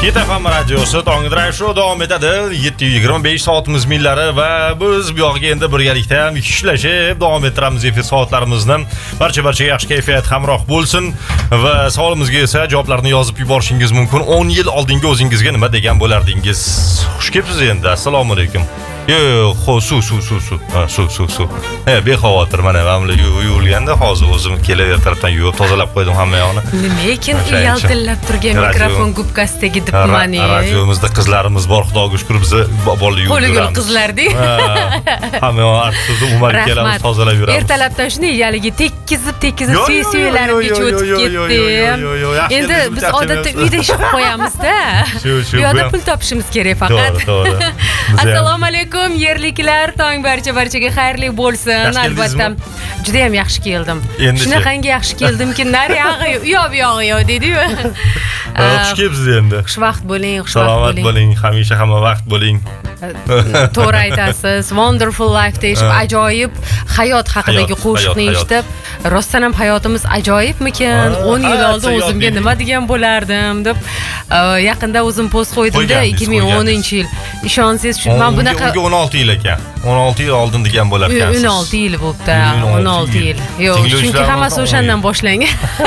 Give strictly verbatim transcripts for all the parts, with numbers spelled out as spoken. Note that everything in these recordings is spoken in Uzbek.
Yeti F M radiosi Tonggi Drive Show davom etadi. yetti yigirma besh soatimiz millari va biz bu yoqqa endi birgalikda ishlashib davom ettiramiz efir soatlarimizni. Barcha-barchaga yaxshi kayfiyat hamroh bo'lsin va savolimizga esa javoblarni yozib yuborishingiz mumkin. o'n yil oldingi o'zingizga nima degan bo'lardingiz? Xush kelibsiz endi. Assalomu alaykum. Yo'q, ho, suv, suv, suv, suv. Ha, suv, suv, suv. He, bexavotir mana mana yuvilganda hozir o'zim kelaver tarafdan yuvib tozalab qo'ydim hamma yoqni. Nima ekan yaltillab turgan mikrofon gubkasidagi dipmani? Radiomizda qizlarimiz bor, Xudoga shukr, bizni bolli yuvib yuramiz. Qo'li qizlardek. Hamma yoq artib umar kelamiz, tozalab yuramiz. Ertalabdan shuni yaligi tekkizib, tekkizib suy-suylarimgacha o'tib ketdim. Endi biz odatda uyda ish qilib qo'yamiz-da. Bu yerda pul topishimiz kerak faqat. To'g'ri, to'g'ri. Assalomu alaykum. Yerliklar, tong barcha-barchaga xayrli bo'lsin. Albatta. Juda ham yaxshi keldim. Shunaqangi yaxshi keldimki, nar yog'i, u yoq bu yog'i dedi-yu. Xush kelibsiz endi. Xushvaqt bo'ling, xushvaqt Salomat bo'ling, hamisha hamma vaqt bo'ling. To'g'ri aytasiz. Wonderful life deyishib, ajoyib hayot haqidagi qo'shiqni eshitib, rostdan ham hayotimiz ajoyibmikan? o'n yil oldin o'zimga nima degan bo'lardim deb yaqinda o'zim post qo'ydim-da, ikki ming o'ninchi yil. Ishonsangiz, men bunaqa o'n olti yil ekan. o'n olti yil oldin degan bo'lar ekansiz. o'n olti yil bo'pti. o'n olti yil. Yo'q, chunki hammasi o'shandan boshlangan.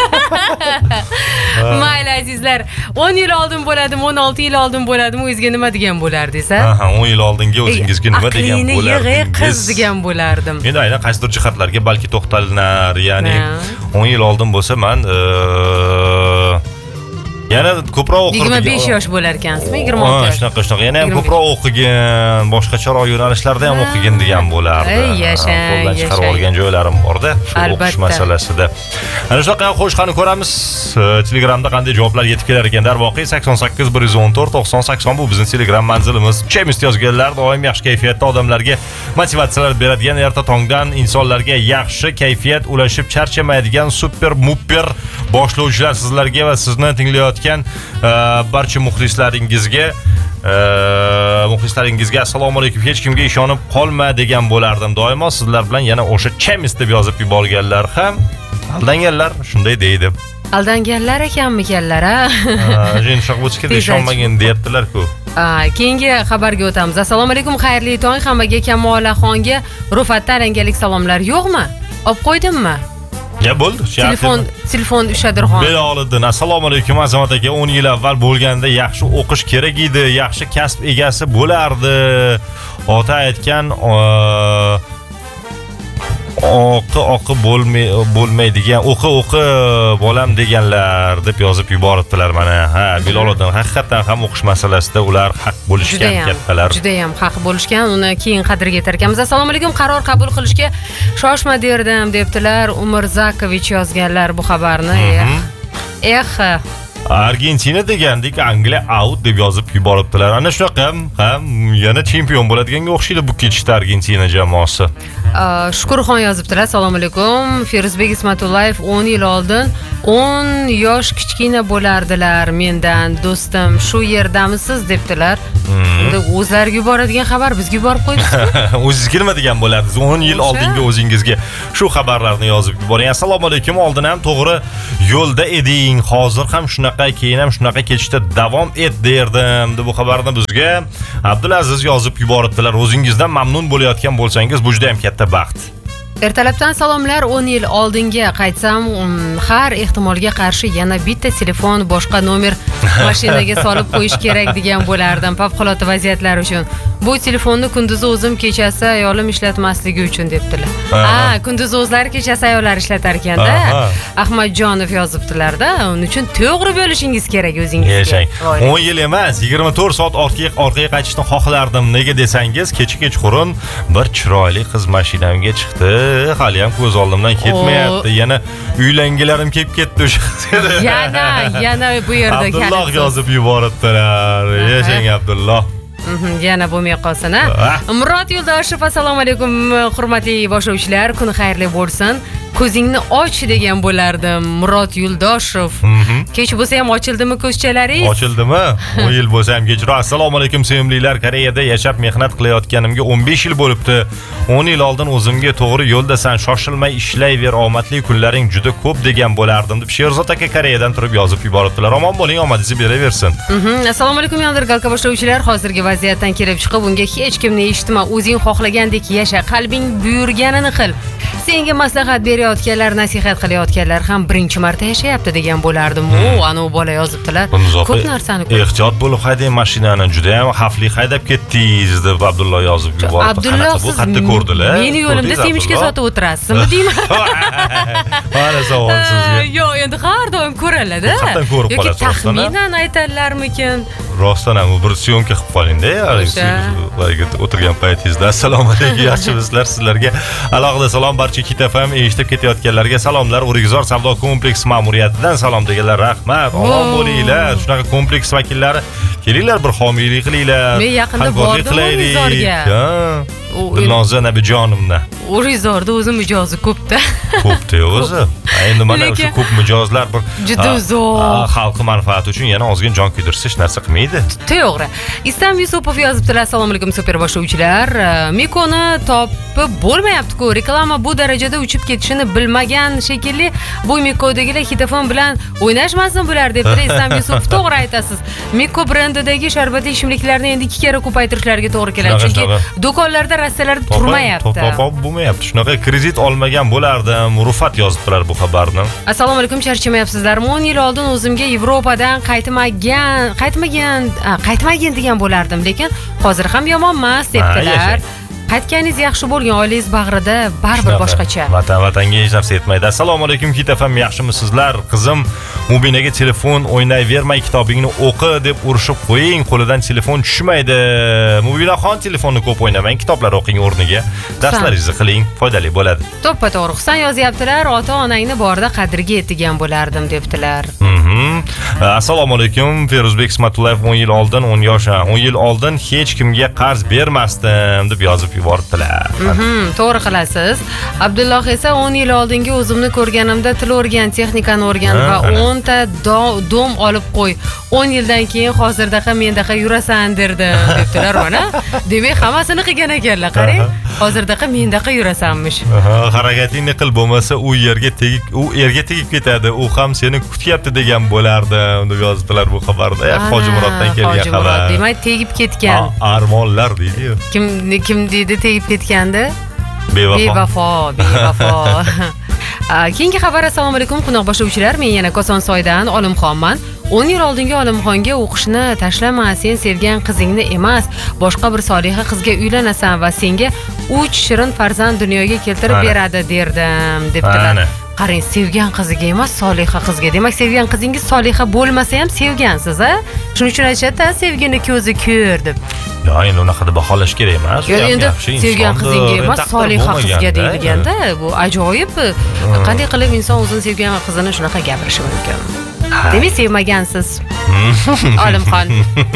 Mayli azizlar, o'n yil oldin bo'ladim, o'n olti yil oldin bo'ladim, o'zingizga nima degan bo'lardingiz, ha? Ha, o'n yil oldingi o'zingizga nima degan bo'lardingiz? Aqlini yig'i qiz degan bo'lardim. Endi aynan qaysidir jihatlarga balki to'xtalinar, ya'ni o'n yil oldin bo'lsa, men yana ko'proq o'qirdim. yigirma besh yosh bo'lar ekansizmi? yigirma olti yosh. Shunaqa, shunaqa. Yana ham ko'proq o'qigan, boshqacharoq yo'nalishlarda ham o'qigan degan bo'lardi. Ey, yashang, qo'ldan chiqarib olgan joylarim bor-da, shu o'qish masalasida. Ana shunaqa qo'shiqni ko'ramiz. Telegramda qanday javoblar yetib kelar ekan? Darvoqe sakson sakkiz bir yuz o'n to'rt to'qson sakson bu bizning Telegram manzilimiz. Chemist yozganlar doim yaxshi kayfiyatda odamlarga motivatsiyalar beradigan, erta tongdan insonlarga yaxshi kayfiyat ulashib charchamaydigan super muper boshlovchilar sizlarga va sizni tinglayotgan barcha muxlislaringizga muxlislaringizga assalomu alaykum, hech kimga ishonib qolma degan bo'lardim. Doimo sizlar bilan yana o'sha Chemist deb yozib yuborganlar ham aldanganlar shunday deydi. Aldanganlar ekanmikanlar, ha? Jin Shahbutskiga ishonmagan deyaptilar-ku. Keyingi xabarga o'tamiz. Assalomu alaykum, xayrli tong hammaga. Kamolaxonga Rufatda alangalik salomlar yo'qmi? Olib qo'ydimmi? Ya bo'ldi. Telefon, telefon Ushadirxon. Beloliddin. Assalomu alaykum Azamat aka. o'n yil avval bo'lganda yaxshi o'qish kerak edi, yaxshi kasb egasi bo'lardi. Ota aytgan o'qi o'qi bo'lmay bo'lmaydigan, o'qi o'qi bolam deganlar deb yozib yuboribdilar mana. Ha, Beloliddin, haqiqatan ham o'qish masalasida ular haq bo'lishgan kattalar. Juda ham haq bo'lishgan, uni keyin qadriga yetar ekanmiz. Assalomu alaykum, qaror qabul qilishga shoshma derdim debdilar. Umurzakovich yozganlar bu xabarni. Eh. Argentina degandik, Angliya out deb yozib yuboribdilar. Ana shunaqa ham yana chempion bo'ladiganga o'xshaydi bu ketishda Argentina jamoasi. Shukurxon yozibdilar. Assalomu alaykum. Feruzbek Ismatullayev o'n yil oldin o'n yosh kichkina bo'lardilar mendan. Do'stim, shu yerdamisiz debdilar. Endi o'zlariga yuboradigan xabar bizga yuborib qo'ydingiz-ku. O'zingizga nima degan bo'lardingiz? o'n yil oldingi o'zingizga shu xabarlarni yozib yuboring. Assalomu alaykum. Oldin ham to'g'ri yo'lda eding, hozir ham shunaqa, keyin ham shunaqa ketishda davom et derdim. Bu xabarni bizga Abdulaziz yozib yuboribdilar. O'zingizdan mamnun bo'layotgan bo'lsangiz, bu juda ham katta baxt. Ertalabdan salomlar. o'n yil oldinga qaytsam, har ehtimolga qarshi yana bitta telefon, boshqa nomer mashinaga solib qo'yish kerak degan bo'lardim favqulodda vaziyatlar uchun. Bu telefonni kunduzi o'zim, kechasi ayolim ishlatmasligi uchun debdilar. Ha, kunduzi o'zlari, kechasi ayollar ishlatar ekanda. Ahmadjonov yozibdilar-da. Uning uchun to'g'ri bo'lishingiz kerak o'zingizga. Yashang. o'n yil emas, yigirma to'rt soat ortga orqaga qaytishni xohlardim. Nega desangiz, kecha-kechqurun bir chiroyli qiz mashinamga chiqdi. Hali ham ko'z oldimdan ketmayapti. Yana uylangilarim kelib ketdi o'sha. Yana, yana bu yerda Abdulloh yozib yuboribdilar. Yashang Abdulloh. Yana bo'lmay qolsin, ha. Murod Yo'ldoshev, assalomu alaykum hurmatli boshlovchilar, kun xayrli bo'lsin. ko'zingni och degan bo'lardim. Murod Yuldoshev. Kech bo'lsa ham ochildimi ko'chalaringiz? Ochildimi? o'n yil bo'lsa ham kechro. Assalomu alaykum sevimlilar. Koreyada yashab mehnat qilayotganimga o'n besh yil bo'libdi. o'n yil oldin o'zimga to'g'ri yo'ldasan, shoshilmay ishlayver, omadli kunlaring juda ko'p degan bo'lardim deb Sherzod aka Koreyadan turib yozib yuboribdilar. Omon bo'ling, omadingizni beraversin. Assalomu alaykum Yondir Galka boshlovchilar. Hozirgi vaziyatdan kelib chiqib, unga hech kimni eshitma, o'zing xohlagandek yasha, qalbing buyurganini qil. Senga maslahat berayotganlar, nasihat qilayotganlar ham birinchi marta yashayapti degan bo'lardim. O, ana u bola yozibdilar. Ko'p narsani ko'p. Ehtiyot bo'lib haydang mashinani, juda ham xavfli haydab ketdingiz deb Abdullo yozib yubordi. Abdullo, siz qanday ko'rdilar? Meni yo'limda semishga sotib o'tirasizmi deyman? Mana savol sizga. Yo'q, endi har doim ko'raladi. Qatdan ko'rib yoki qolasiz. taxminan aytarlarmikin. Rostdan ham bir syomka qilib qoling-da, ya'ni o'tirgan paytingizda. Assalomu alaykum, yaxshimisizlar? Sizlarga alohida salom, barcha Kit F M eshitib ketayotganlarga salomlar. O'rikzor savdo kompleksi ma'muriyatidan salom deganlar, rahmat. Omon bo'linglar. Shunaqa kompleks vakillari kelinglar, bir homiylik qilinglar. Men yaqinda bordim O'rikzorga. Dilnoza Nabijonimni. O'rikzorda o'zi mijozi ko'p-da. Ko'p-da o'zi. Endi mana o'sha ko'p mijozlar bir juda uzoq xalqi manfaati uchun yana ozgina jon kuydirsa hech narsa qilmaydi. To'g'ri. Istam Yusupov yozibdilar. Assalomu alaykum super boshlovchilar. Mikoni topib bo'lmayapti-ku. Reklama bu darajada uchib ketishini bilmagan shekilli. Bu Mikodagilar Hitafon bilan o'ynashmasin bular debdi Istam Yusupov. To'g'ri aytasiz. Miko brendidagi sharbatli ichimliklarni endi ikki karra ko'paytirishlariga to'g'ri keladi. Chunki do'konlarda rastalarda turmayapti. Topib bo'lmayapti. Shunaqa kredit olmagan bo'lardim. Rufat yozibdilar bu xabarni. Assalomu alaykum, charchamayapsizlarmi? o'n yil oldin o'zimga Yevropadan qaytmagan, qaytmagan, qaytmagan degan bo'lardim, lekin hozir ham yomon emas debdilar. Qaytganingiz yaxshi bo'lgan, oilangiz bag'rida baribir boshqacha. Vatan vatanga hech narsa yetmaydi. Assalomu alaykum Kit F M, yaxshimisizlar? Qizim Mubinaga telefon o'ynayvermay, kitobingni o'qi deb urishib qo'ying, qo'lidan telefon tushmaydi. Mubinaxon telefonni ko'p o'ynamang, kitoblar o'qing o'rniga. Darslaringizni qiling, foydali bo'ladi. To'ppa-to'g'ri. Husan yozyaptilar, ota-onangni borida qadriga yetgan bo'lardim debdilar. Assalomu alaykum Feruzbek Ismatullayev, o'n yil oldin, o'n yosh, o'n yil oldin hech kimga qarz bermasdim deb yozib yubordilar. To'g'ri qilasiz. Abdulloh esa o'n yil oldingi o'zimni ko'rganimda til o'rgan, texnikani o'rgan va o'n ta dom olib qo'y. o'n yildan keyin hozirdaqa mendaqa yurasan derdi debdilar mana. Demak, hammasini qilgan ekanlar, qarang. Hozirdaqa mendaqa yurasanmish. Harakatingni qil, bo'lmasa u yerga tegib, u erga tegib ketadi. U ham seni kutyapti degan bo'lardim deb yozdilar bu xabarda. Hoji Muroddan kelgan xabar. Demak, tegib ketgan. Armonlar deydi-yu. Kim kim deydi tegib ketganda? Bevafo. Bevafo, bevafo. Keyingi xabar. Assalomu alaykum qunoq boshlovchilar. Men yana Kosonsoydan Olimxonman. o'n yil oldingi Olimxonga o'qishni tashlama, sen sevgan qizingni emas, boshqa bir soliha qizga uylanasan va senga uch shirin farzand dunyoga keltirib beradi derdim debdilar. Qarang, sevgan qiziga emas, soliha qizga. Demak, sevgan qizingiz soliha bo'lmasa ham sevgansiz, a? Shuning uchun aytishadi, sevgini ko'zi ko'r deb. Yo, endi unaqa deb baholash kerak emas. Yo, endi sevgan qizingga emas, soliha qizga deyilganda, bu ajoyib. Qanday qilib inson o'zini sevgan qizini shunaqa gapirishi mumkin? Demak, sevmagansiz. Olimxon.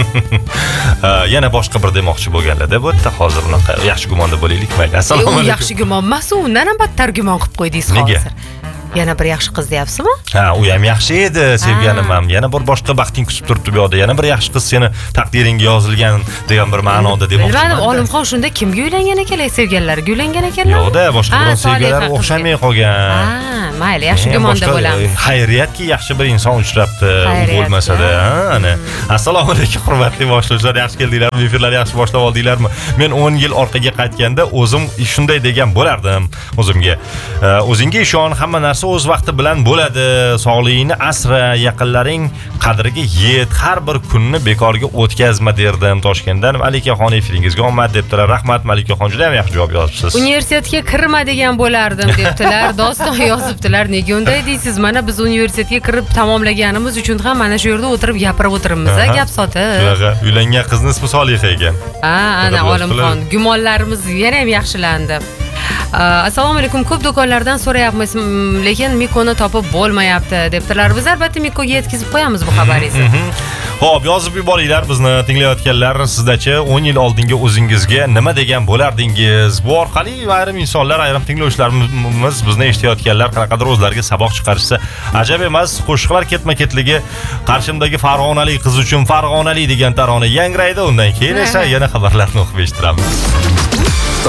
Yana boshqa bir demoqchi bo'lganlar-da, bu yerda hozir unaqa yaxshi gumonda bo'laylik, mayli. Assalomu alaykum. Yaxshi gumon emas, undan ham battar gumon qilib qo'ydingiz hozir. Yana bir yaxshi qiz deyapsizmi? Ha, u ham yaxshi edi, sevganim ham. Yana bir boshqa baxting kutib turibdi bu yoqda. Yana bir yaxshi qiz seni taqdiringga yozilgan degan bir ma'noda demoqchiman. Bilmadim, Olimxon shunda kimga uylangan ekanlar? Sevganlarga uylangan ekanlar? Yo'q-da, boshqa biron sevganlar o'xshamay qolgan. Ha, mayli, yaxshi gumonda bo'lamiz. Xayriyatki, yaxshi bir inson uchrabdi, bo'lmasa-da, ana. Assalomu alaykum hurmatli boshlovchilar, yaxshi keldinglar. Efirlarni yaxshi boshlab oldinglarmi? Men o'n yil orqaga qaytganda o'zim shunday degan bo'lardim o'zimga. O'zingga ishon, hamma narsa o'z vaqti bilan bo'ladi. Sog'lig'ingni asra, yaqinlaring qadriga yet, har bir kunni bekorga o'tkazma derdim. Toshkentdan Malikaxon, efiringizga omad debdilar. Rahmat Malikaxon, juda ham yaxshi javob yozibsiz. Universitetga kirma degan bo'lardim debdilar. Doston yozibdilar. Nega unday deysiz? Mana biz universitetga kirib tamomlaganimiz uchun ham mana shu yerda o'tirib gapirib o'tiribmiz, gap sotib. Shunaqa uylangan qizni ismi Soliha ekan. Ha, ana Olimxon. Gumonlarimiz yana ham yaxshilandi. Assalomu alaykum, ko'p do'konlardan so'rayapmiz, lekin Mikoni topib bo'lmayapti debdilar. Biz albatta Mikoga yetkazib qo'yamiz bu xabaringizni. Xo'p, yozib yuboringlar bizni tinglayotganlar. Sizdachi o'n yil oldingi o'zingizga nima degan bo'lardingiz? Bu orqali ayrim insonlar, ayrim tinglovchilarimiz bizni eshitayotganlar qanaqadir o'zlariga saboq chiqarishsa ajab emas. Qo'shiqlar ketma-ketligi qarshimdagi farg'onali qiz uchun farg'onali degan tarona yangraydi. Undan keyin esa yana xabarlarni o'qib eshittiramiz.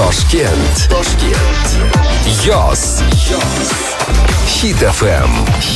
Toshkent. Toshkent. Yoz. Hit F M.